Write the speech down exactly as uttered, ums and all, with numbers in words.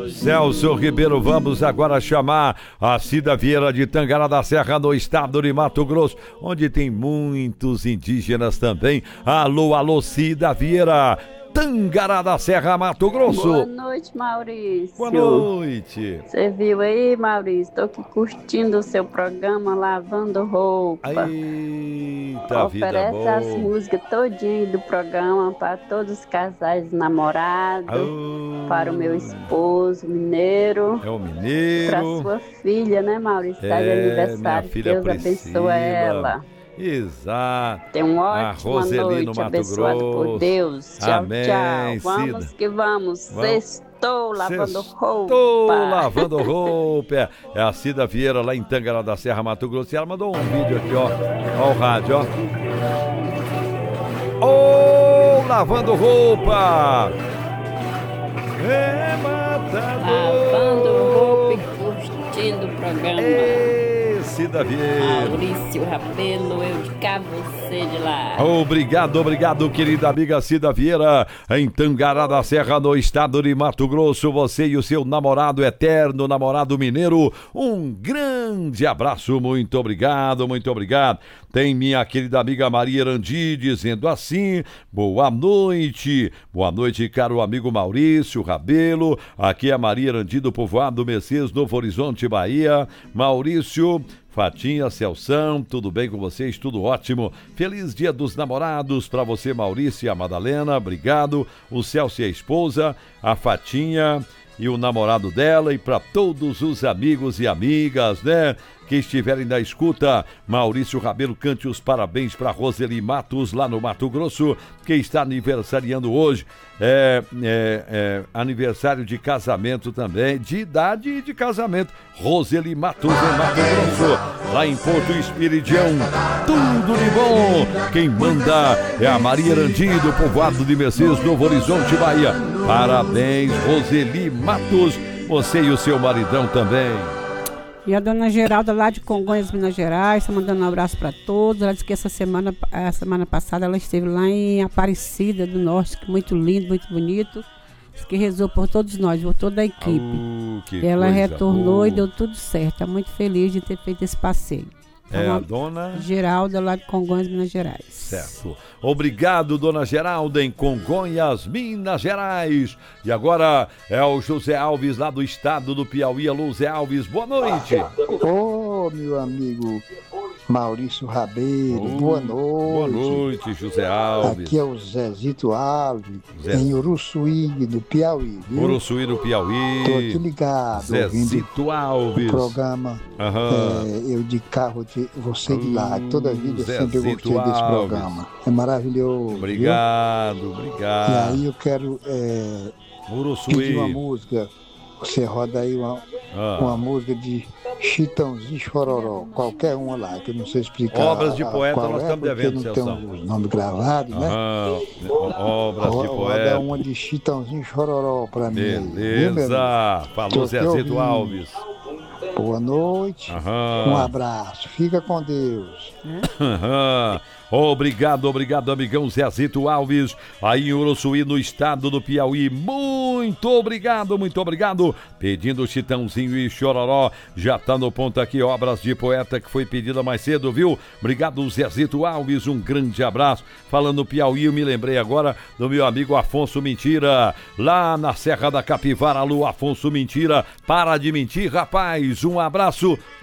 Celso Ribeiro, vamos agora chamar a Cida Vieira de Tangará da Serra, no estado de Mato Grosso, onde tem muitos indígenas também. Alô, alô, Cida Vieira, Tangará da Serra, Mato Grosso. Boa noite, Maurício. Boa noite. Você viu aí, Maurício? Estou aqui curtindo o seu programa, lavando roupa. Eita, Oferece vida as boa. músicas todinhas do programa para todos os casais namorados, Oh, para o meu esposo mineiro, é o para mineiro. sua filha, né, Maurício? Está de É, minha aniversário. filha Deus Priscila. abençoe ela. Exato. Tenha uma A ótima Roseli no noite, Mato abençoado Grosso. por Deus. Tchau, Amém, tchau. Vamos Cida. que vamos. Vamos. Sextou lavando roupa. Estou lavando roupa. É a Cida Vieira lá em Tangará da Serra, Mato Grosso. E ela mandou um vídeo aqui, ó. Ó o rádio, ó. Ô, lavando roupa. É matador. Lavando roupa e curtindo o programa. Ê, Cida Vieira. Maurício Rabelo, eu de cá, você de lá. Obrigado, obrigado, querida amiga Cida Vieira, em Tangará da Serra, no estado de Mato Grosso. Você e o seu namorado eterno, namorado mineiro, um grande abraço, muito obrigado, muito obrigado. Tem minha querida amiga Maria Erandi dizendo assim: boa noite, boa noite, caro amigo Maurício Rabelo. Aqui é a Maria Erandi do povoado Messias, Novo Horizonte, Bahia. Maurício, Fatinha, Celção, tudo bem com vocês? Tudo ótimo. Feliz Dia dos Namorados para você, Maurício e a Madalena. Obrigado. O Celso e a esposa, a Fatinha e o namorado dela, e para todos os amigos e amigas, né, que estiverem na escuta. Maurício Rabelo, cante os parabéns para Roseli Matos, lá no Mato Grosso, que está aniversariando hoje. É, é, é aniversário de casamento também, de idade e de casamento. Roseli Matos, em Mato Grosso, lá em Porto Espiridião. Tudo de bom. Quem manda é a Maria Erandi, do povoado de Messias, Novo Horizonte, Bahia. Parabéns, Roseli Matos. Você e o seu maridão também. E a dona Geralda lá de Congonhas, Minas Gerais, está mandando um abraço para todos. Ela disse que essa semana, a semana passada ela esteve lá em Aparecida do Norte, que muito lindo, muito bonito. Diz que rezou por todos nós, por toda a equipe. Uh, que e ela coisa retornou boa. E deu tudo certo. Está muito feliz de ter feito esse passeio. É a dona Geralda lá de Congonhas, Minas Gerais. Certo. Obrigado, dona Geralda, em Congonhas, Minas Gerais. E agora é o José Alves, lá do estado do Piauí. Alô, José Alves, boa noite. Ô, meu amigo Maurício Rabelo, Oh, boa noite. Boa noite, José Alves. Aqui é o Zezito Alves, Zé. em Uruçuí, do Piauí, viu? Uruçuí do Piauí. Tô aqui ligado, Zezito ouvindo Alves. o programa. Aham. É, eu de carro, de, você de lá. Hum, Toda a vida eu sempre Zezito gostei desse Alves. programa. É maravilhoso. viu? Obrigado, E obrigado. aí eu quero é, pedir Uruçuí. uma música. Você roda aí uma, Ah. uma música de Chitãozinho Chororó, qualquer uma lá, que eu não sei explicar. Obras de a- poeta qual nós é, estamos porque devendo, não tem Celção. o nome gravado, né? Aham. Obras de Roda poeta. uma de Chitãozinho Chororó pra mim. aí, viu, meu Beleza. amigo? Falou, Tô te Zezito ouvindo. Alves. Boa noite. Aham. Um abraço. Fica com Deus. Aham. Obrigado, obrigado, amigão Zezito Alves, aí em Uruçuí, no estado do Piauí. Muito obrigado, muito obrigado. Pedindo Chitãozinho e Chororó. Já tá no ponto aqui, Obras de Poeta, que foi pedida mais cedo, viu? Obrigado, Zezito Alves, um grande abraço. Falando Piauí, eu me lembrei agora do meu amigo Afonso Mentira, lá na Serra da Capivara. Alô, Afonso Mentira, para de mentir, rapaz. Um abraço,